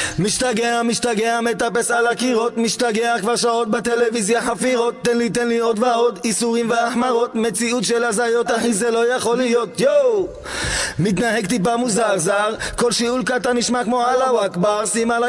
משתגע, משתגע, מטפס על הקירות, משתגע כבר שעות בטלוויזיה חפירות. תן לי עוד ועוד איסורים והחמרות, מציאות של הזיות, אחי זה לא יכול להיות. יו! מתנהג טיפה מוזר זר, כל שיעול קטן נשמע כמו אללה אכבר. שים עליי